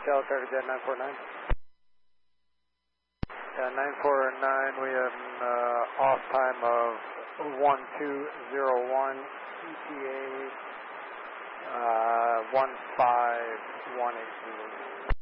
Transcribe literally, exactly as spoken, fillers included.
Delta Jet nine four nine. Yeah, nine four nine, we have an uh, off time of one two zero one, E T A uh, one five one eight zero.